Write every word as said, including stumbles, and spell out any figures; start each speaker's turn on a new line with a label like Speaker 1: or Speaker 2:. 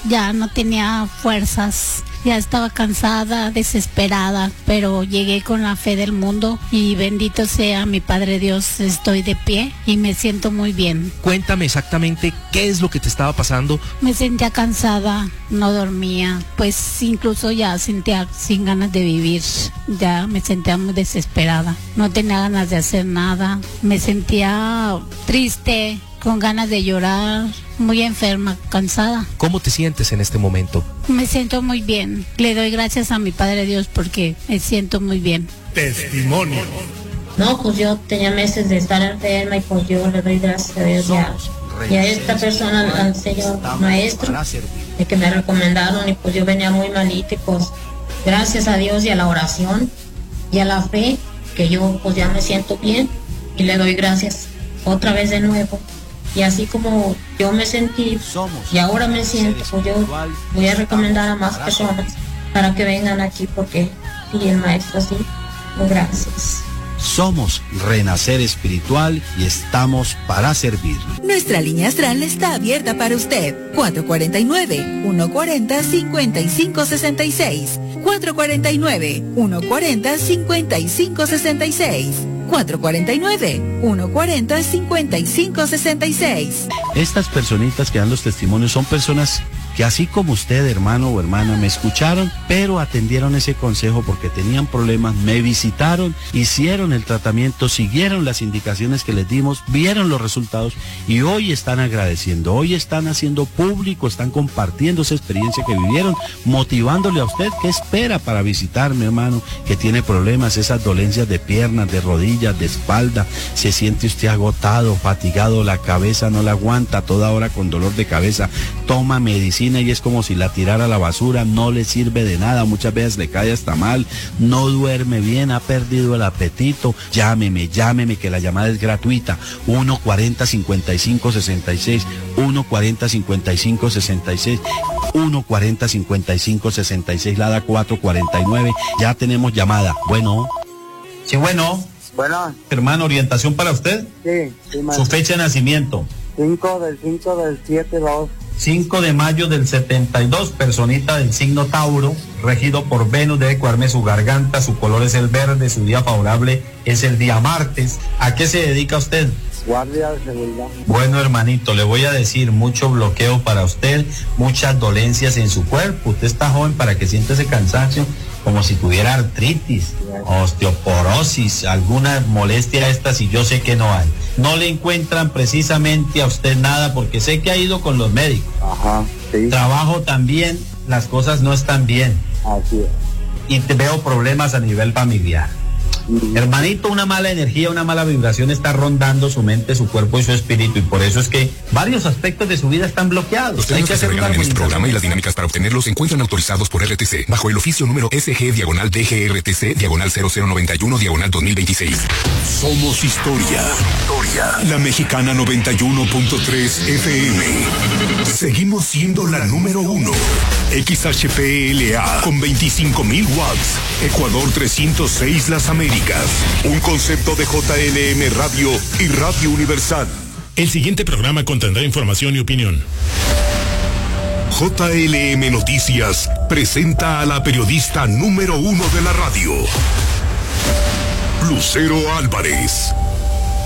Speaker 1: ya no tenía fuerzas. Ya estaba cansada, desesperada, pero llegué con la fe del mundo y bendito sea mi Padre Dios, estoy de pie y me siento muy bien.
Speaker 2: Cuéntame exactamente qué es lo que te estaba pasando.
Speaker 1: Me sentía cansada, no dormía, pues incluso ya sentía sin ganas de vivir, ya me sentía muy desesperada, no tenía ganas de hacer nada, me sentía triste, con ganas de llorar, muy enferma, cansada.
Speaker 2: ¿Cómo te sientes en este momento?
Speaker 1: Me siento muy bien. Le doy gracias a mi Padre Dios porque me siento muy bien.
Speaker 3: Testimonio.
Speaker 4: No, pues yo tenía meses de estar enferma y pues yo le doy gracias a Dios ya. Y a esta persona, al señor maestro, de que me recomendaron y pues yo venía muy malita y pues gracias a Dios y a la oración y a la fe que yo pues ya me siento bien y le doy gracias otra vez de nuevo. Y así como yo me sentí y ahora me siento, pues yo voy a recomendar a más personas para que vengan aquí porque y el maestro así, gracias.
Speaker 5: Somos Renacer Espiritual y estamos para servir.
Speaker 6: Nuestra línea astral está abierta para usted. cuatro cuatro nueve, uno cuatro cero, cinco cinco seis seis. cuatro cuatro nueve, uno cuatro cero, cinco cinco seis seis. cuatro cuatro nueve, uno cuatro cero, cinco cinco seis seis.
Speaker 5: Estas personitas que dan los testimonios son personas que así como usted, hermano o hermana, me escucharon, pero atendieron ese consejo porque tenían problemas, me visitaron, hicieron el tratamiento, siguieron las indicaciones que les dimos, vieron los resultados y hoy están agradeciendo, hoy están haciendo público, están compartiendo esa experiencia que vivieron, motivándole a usted que espera para visitarme, hermano, que tiene problemas, esas dolencias de piernas, de rodillas, de espalda, se siente usted agotado, fatigado, la cabeza no la aguanta, toda hora con dolor de cabeza, toma medicina y es como si la tirara a la basura, no le sirve de nada, muchas veces le cae hasta mal, no duerme bien, ha perdido el apetito, llámeme, llámeme que la llamada es gratuita, uno cuarenta, cincuenta y cinco, sesenta y seis, uno cuarenta, cincuenta y cinco, sesenta y seis, uno cuarenta, cincuenta y cinco, sesenta y seis, la da cuatro cuarenta y nueve, ya tenemos llamada, bueno.
Speaker 7: Sí, bueno.
Speaker 8: Bueno.
Speaker 7: Hermano, ¿orientación para usted?
Speaker 8: Sí, sí,
Speaker 7: Su fecha de nacimiento.
Speaker 8: cinco del cinco del siete dos.
Speaker 7: cinco de mayo del setenta y dos, personita del signo Tauro, regido por Venus, debe cuidarme su garganta, su color es el verde, su día favorable es el día martes. ¿A qué se dedica usted?
Speaker 8: Guardia de seguridad.
Speaker 7: Bueno, hermanito, le voy a decir, mucho bloqueo para usted, muchas dolencias en su cuerpo. Usted está joven para que sienta ese cansancio como si tuviera artritis, osteoporosis, alguna molestia estas y yo sé que no hay. No le encuentran precisamente a usted nada porque sé que ha ido con los médicos.
Speaker 8: Ajá, sí.
Speaker 7: Trabajo también, las cosas no están bien.
Speaker 8: Así es.
Speaker 7: Y te veo problemas a nivel familiar. Mm. Hermanito, una mala energía, una mala vibración está rondando su mente, su cuerpo y su espíritu, y por eso es que varios aspectos de su vida están bloqueados.
Speaker 9: Los temas que se regalan en este programa y las dinámicas para obtenerlos se encuentran autorizados por R T C bajo el oficio número S G diagonal D G R T C diagonal cero cero noventa y uno diagonal dos mil veintiséis.
Speaker 10: Somos historia. Historia. La Mexicana noventa y uno punto tres F M. Seguimos siendo la número uno. X H P L A con veinticinco mil watts. Ecuador trescientos seis Las Américas. Un concepto de J L M Radio y Radio Universal.
Speaker 3: El siguiente programa contendrá información y opinión.
Speaker 10: J L M Noticias presenta a la periodista número uno de la radio, Lucero Álvarez.